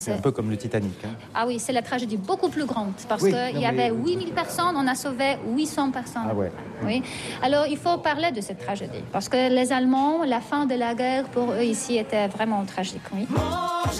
C'est un peu comme le Titanic. Hein. Ah oui, c'est la tragédie beaucoup plus grande parce qu'il y avait 8000 personnes, on a sauvé 800 personnes. Ah ouais. Oui. Alors il faut parler de cette tragédie parce que les Allemands, la fin de la guerre pour eux ici était vraiment tragique. Oui.